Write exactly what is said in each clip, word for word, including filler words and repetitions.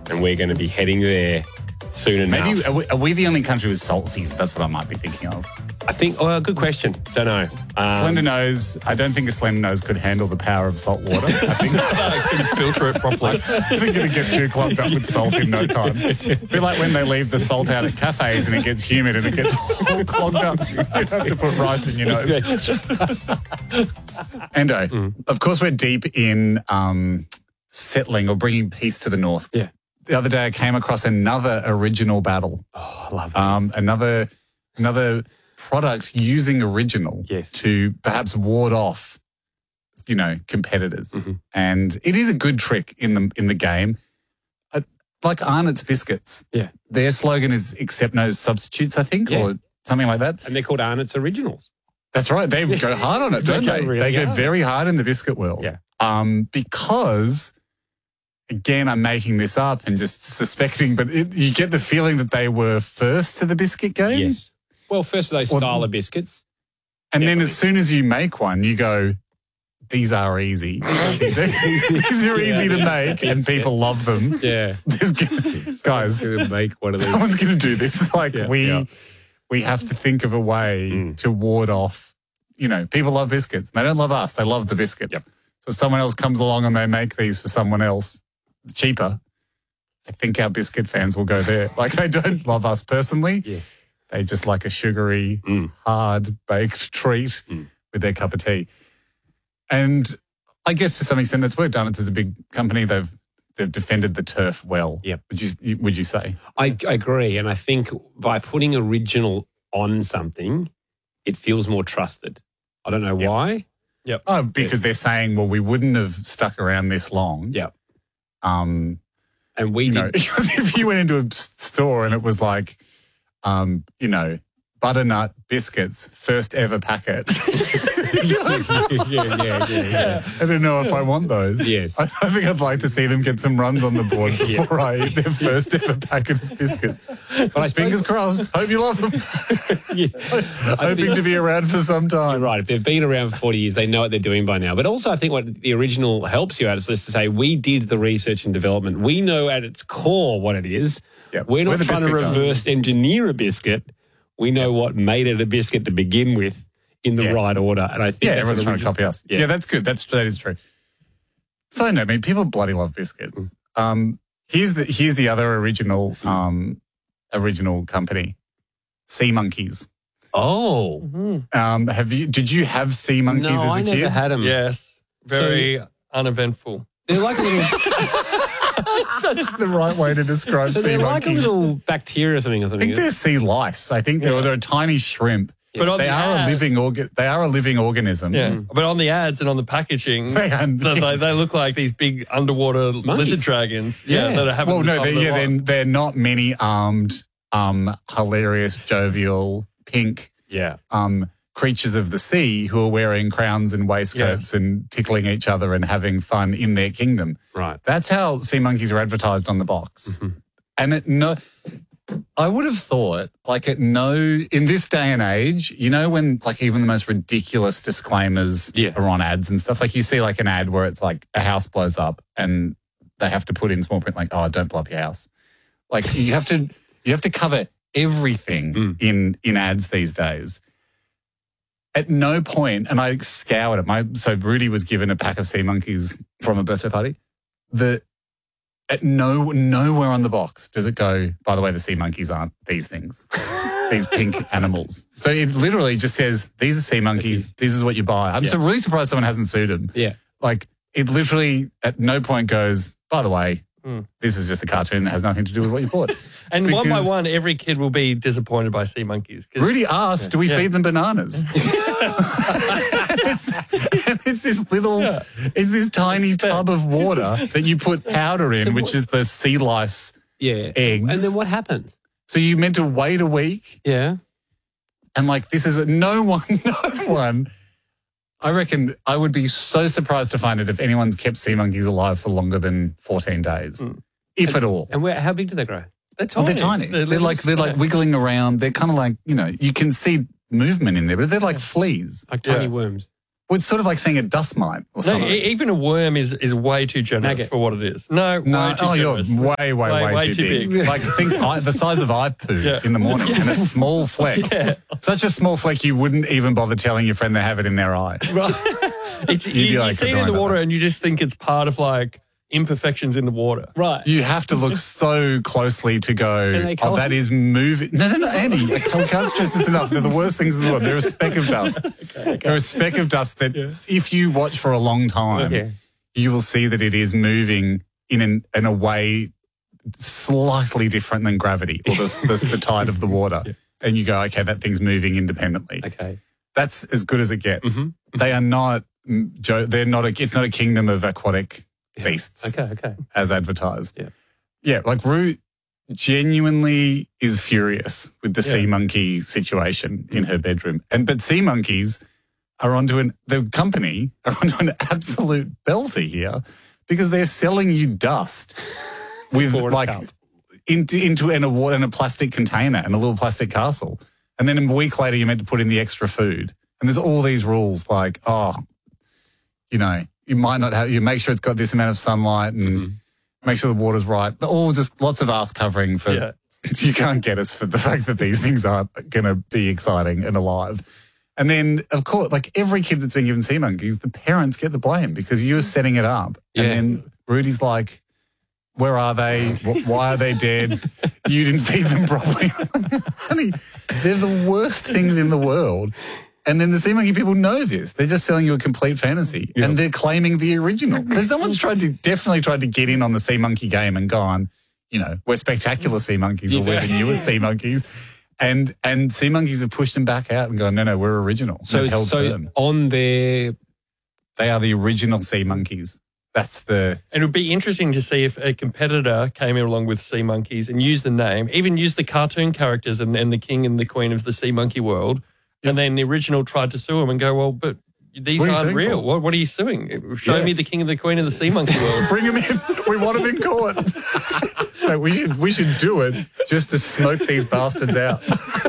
and we're going to be heading there soon enough. Maybe are we, are we the only country with salties? That's what I might be thinking of. I think, oh, good question. Don't know. Um, Slender nose, I don't think a slender nose could handle the power of salt water. I think I couldn't filter it properly. I think it'd get too clogged up with salt in no time. It'd be like when they leave the salt out at cafes and it gets humid and it gets all clogged up. You have to put rice in your nose. Endo, mm. of course we're deep in um, settling or bringing peace to the north. Yeah. The other day I came across another original battle. Oh, I love it. Um, another, another product using original yes. to perhaps ward off, you know, competitors. Mm-hmm. And it is a good trick in the in the game. Uh, like Arnott's Biscuits. Yeah. Their slogan is accept no substitutes, I think, yeah. or something like that. And they're called Arnott's Originals. That's right. They go hard on it, don't they? They, really they go hard. very hard in the biscuit world. Yeah. Um, because, again, I'm making this up and just suspecting, but it, you get the feeling that they were first to the biscuit game. Yes. Well, first of those Well, style of biscuits. And Definitely. then as soon as you make one, you go, these are easy. these are, these are Yeah. easy to make and people love them. Yeah. There's, guys, going to make one of these. someone's going to do this. Like Yeah, we yeah. we have to think of a way Mm. to ward off, you know, people love biscuits. They don't love us. They love the biscuits. Yep. So if someone else comes along and they make these for someone else, it's cheaper. I think our biscuit fans will go there. Like they don't love us personally. Yes. They just like a sugary, Mm. hard-baked treat Mm. with their cup of tea. And I guess to some extent that's worked. Arnott's is a big company. They've they've defended the turf well. Yep. Would you would you say? I, I agree. And I think by putting original on something, it feels more trusted. I don't know Yep. why. Yep. Oh, because they're saying, well, we wouldn't have stuck around this long. Yeah. Um, And we you did. know, because if you went into a s- store and it was like, um, you know, butternut biscuits, first ever packet. yeah, yeah, yeah, yeah. I don't know if I want those. Yes. I, I think I'd like to see them get some runs on the board before I eat their first ever packet of biscuits. But I Fingers suppose, crossed. Hope you love them. yeah. Hoping to be around for some time. You're right. If they've been around for forty years, they know what they're doing by now. But also, I think what the original helps you out is just to say, we did the research and development. We know at its core what it is. Yep. We're not We're the trying to biscuit guys. reverse engineer a biscuit. We know what made it a biscuit to begin with in the Yeah. right order. And I think Yeah, that's everyone's what trying to original- copy us. Yeah. Yeah, that's good. That's that is true. So I know, I mean, people bloody love biscuits. Um, here's the here's the other original um, original company, Sea Monkeys. Oh. Um, have you? Did you have sea monkeys No, as a I kid? never had them. Yes. Very uneventful. They're like a little, That's the right way to describe so sea they're like a monkeys. little bacteria or something. Or I something. think they're sea lice. I think they're, they're a tiny shrimp. But on They the are ad, a living organ. They are a living organism. Yeah. But on the ads and on the packaging, They are- they, they, they look like these big underwater lizard dragons. Yeah. Yeah. That are having Well, the no, time they're, of their yeah, they're, life. they're not many armed, um, hilarious, jovial, pink Yeah. um, creatures of the sea who are wearing crowns and waistcoats and tickling each other and having fun in their kingdom. Right. That's how sea monkeys are advertised on the box. Mm-hmm. And it no, I would have thought, like at no, in this day and age, you know, when like even the most ridiculous disclaimers Yeah. are on ads and stuff, like you see like an ad where it's like a house blows up and they have to put in small print like, oh, don't blow up your house. Like you have to, you have to cover everything Mm. in in ads these days. At no point, and I scoured it. My so Rudy was given a pack of sea monkeys from a birthday party. The at no nowhere on the box does it go, by the way, the sea monkeys aren't these things, these pink animals. So it literally just says, these are sea monkeys. This is what you buy. I'm Yeah. so really surprised someone hasn't sued them. Yeah. Like it literally at no point goes, by the way, this is just a cartoon that has nothing to do with what you bought. And one by Because- one, every kid will be disappointed by sea monkeys. 'Cause- Rudy asked, do we Yeah. feed them bananas? and, it's, and it's this little, it's this tiny tub of water that you put powder in, So which what- is the sea lice Yeah. eggs. And then what happens? So you meant to wait a week Yeah. and like, this is what no one, no one, I reckon I would be so surprised to find it if anyone's kept sea monkeys alive for longer than fourteen days, if at all. And where? How big do they grow? They're Oh, tiny. they're tiny. They're, little like they're like square. wiggling around. They're kind of like, you know, you can see movement in there, but they're like fleas. Like tiny Yeah. worms. Well, it's sort of like seeing a dust mite or No, something. e- even a worm is, is way too generous Maggot. for what it is. No, No, way too oh, you're generous. way, way, way, way too, too big. big. Like, think I, the size of eye poo Yeah. in the morning and a small fleck. Yeah. Such a small fleck you wouldn't even bother telling your friend they have it in their eye. Right. It's, You'd you be you like, see it "Don't in the worry water about and you just think it's part of like imperfections in the water. Right. You have to look so closely to go, they oh, colour- that is moving. No, no, no, Andy, I can't can't stress this enough. They're the worst things in the world. They're a speck of dust. They're a speck of dust that if you watch for a long time, Okay. you will see that it is moving in, an, in a way slightly different than gravity or the, the, the tide of the water. And you go, okay, that thing's moving independently. Okay. That's as good as it gets. Mhm. They are not, mm, Joe, they're not, a, it's not a kingdom of aquatic beasts Okay, okay. as advertised. Yeah. Yeah, like Rue genuinely is furious with the Yeah. sea monkey situation in her bedroom. And but sea monkeys are onto an the company are onto an absolute belter here because they're selling you dust with Pour in a like cup. into into in a water in a plastic container and a little plastic castle. And then a week later you're meant to put in the extra food. And there's all these rules like, oh, you know, you might not have you make sure it's got this amount of sunlight and Mm-hmm. make sure the water's right. But all just lots of ass covering for Yeah. you can't get us for the fact that these things aren't going to be exciting and alive. And then, of course, like every kid that's been given sea monkeys, the parents get the blame because you're setting it up. Yeah. And then Rudy's like, where are they? Wh- Why are they dead? You didn't feed them properly. Honey, they're the worst things in the world. And then the sea monkey people know this. They're just selling you a complete fantasy. And they're claiming the original. So someone's tried to, definitely tried to get in on the sea monkey game and gone, you know, we're spectacular sea monkeys or we're the newest sea monkeys. And and sea monkeys have pushed them back out and gone, no, no, we're original. So, They've held so firm. on their They are the original sea monkeys. That's the... And it would be interesting to see if a competitor came along with sea monkeys and used the name, even used the cartoon characters and, and the king and the queen of the sea monkey world. And then the original tried to sue him and go, well, but these What are you aren't suing real. for? What, what are you suing? Show Yeah. me the king and the queen of the sea monkey world. Bring them in. We want them in court. So we should we should do it just to smoke these bastards out.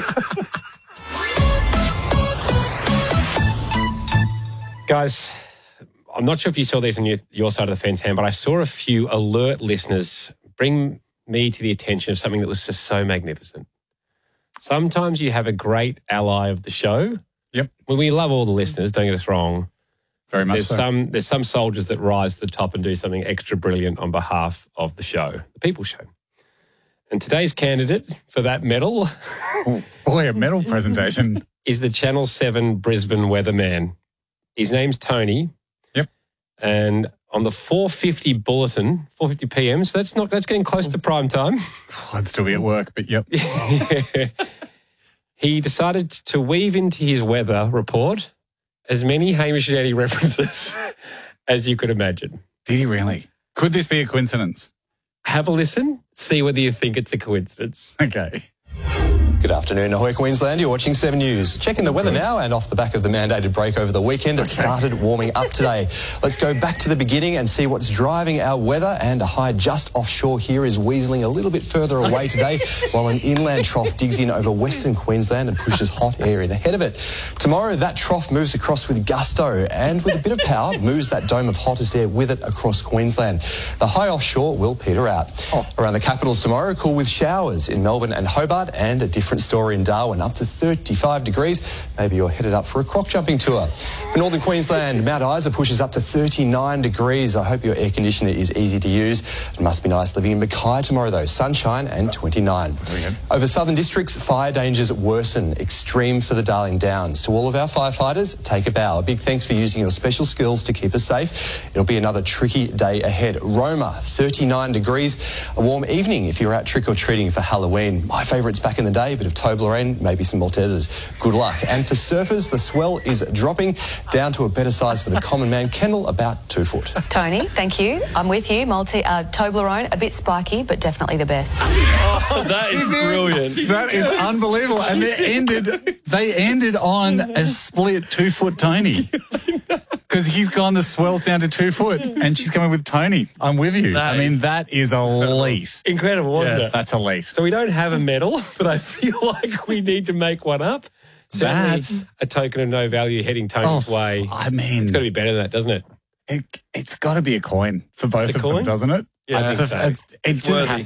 guys, I'm not sure if you saw these on your, your side of the fence, Ham, but I saw a few alert listeners bring me to the attention of something that was just so magnificent. Sometimes you have a great ally of the show. Yep. When we love all the listeners, don't get us wrong. Very much There's so. some there's some soldiers that rise to the top and do something extra brilliant on behalf of the show, the People Show. And today's candidate for that medal Boy, a medal presentation. is the Channel seven Brisbane weatherman. His name's Tony. Yep. And on the four fifty bulletin, four fifty p m, so that's not that's getting close to prime time. I'd still be at work, but yep. He decided to weave into his weather report as many Hamish and Andy references as you could imagine. Did he really? Could this be a coincidence? Have a listen, see whether you think it's a coincidence. Okay. Good afternoon, Ahoy Queensland. You're watching seven News. Checking the weather now, and off the back of the mandated break over the weekend, it started warming up today. Let's go back to the beginning and see what's driving our weather. And a high just offshore here is weaseling a little bit further away today, while an inland trough digs in over western Queensland and pushes hot air in ahead of it. Tomorrow, that trough moves across with gusto and with a bit of power moves that dome of hottest air with it across Queensland. The high offshore will peter out. Around the capitals tomorrow, cool with showers in Melbourne and Hobart, and a different story in Darwin, up to thirty-five degrees. Maybe you're headed up for a croc jumping tour. For northern Queensland, Mount Isa pushes up to thirty-nine degrees. I hope your air conditioner is easy to use. It must be nice living in Mackay tomorrow though, sunshine and twenty-nine. Over southern districts, fire dangers worsen, extreme for the Darling Downs. To all of our firefighters, take a bow. A big thanks for using your special skills to keep us safe. It'll be another tricky day ahead. Roma, thirty-nine degrees. A warm evening if you're out trick-or-treating for Halloween. My favourites back in the day, a bit of Toblerone, maybe some Maltesers. Good luck. And for surfers, the swell is dropping down to a better size for the common man. Kendall, about two foot. Tony, thank you. I'm with you. Multi uh, Toblerone, a bit spiky, but definitely the best. Oh, that is brilliant. That is unbelievable. And they ended they ended on a split two foot Tony. Because he's gone the swells down to two foot and she's coming with Tony. I'm with you. That I mean, is that is elite. Incredible, wasn't Yes. it? That's elite. So we don't have a medal, but I feel like we need to make one up. Certainly That's- a token of no value heading Tony's Oh, way. I mean, It's got to be better than that, doesn't it? it, it's got to be a coin for both It's a of them, coin? doesn't it? Yeah, I think It's a- so. it's- it It's just worthy. has